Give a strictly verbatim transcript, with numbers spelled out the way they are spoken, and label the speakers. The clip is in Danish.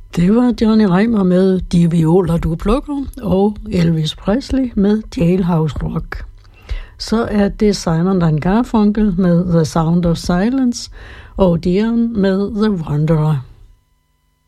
Speaker 1: Det var Johnny Reimer med De Violer Du Plukker og Elvis Presley med Jailhouse Rock. Så er det Simon and Garfunkel med The Sound of Silence og Dion med The Wanderer.